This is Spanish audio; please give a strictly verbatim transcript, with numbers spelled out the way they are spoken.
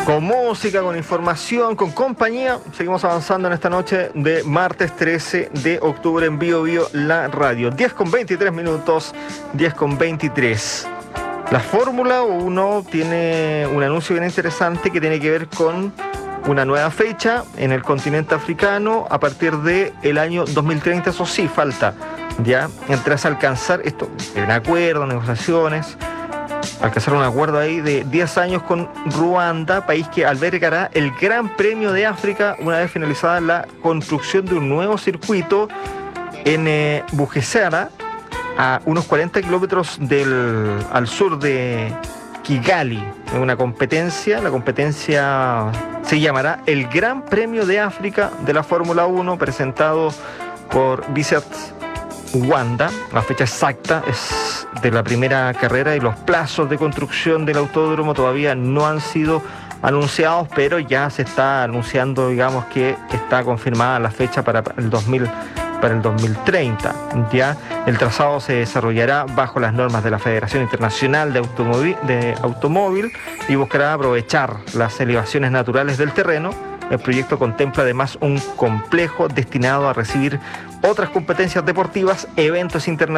Con música, con información, con compañía, seguimos avanzando en esta noche de martes trece de octubre en Bio Bio La Radio. diez con veintitrés minutos, diez con veintitrés. La Fórmula uno tiene un anuncio bien interesante que tiene que ver con una nueva fecha en el continente africano a partir del año dos mil treinta. Eso sí, falta ya, tras alcanzar esto, en acuerdo, negociaciones, alcanzar un acuerdo ahí de diez años con Ruanda, país que albergará el Gran Premio de África una vez finalizada la construcción de un nuevo circuito en eh, Bugesera, a unos cuarenta kilómetros del, al sur de Kigali. Una competencia, la competencia se llamará el Gran Premio de África de la Fórmula uno, presentado por Vincent Wanda. La fecha exacta es de la primera carrera y los plazos de construcción del autódromo todavía no han sido anunciados, pero ya se está anunciando, digamos, que está confirmada la fecha para el dos mil, para el dos mil treinta. Ya el trazado se desarrollará bajo las normas de la Federación Internacional de Automóvil, de Automóvil y buscará aprovechar las elevaciones naturales del terreno. El proyecto contempla además un complejo destinado a recibir otras competencias deportivas, eventos internacionales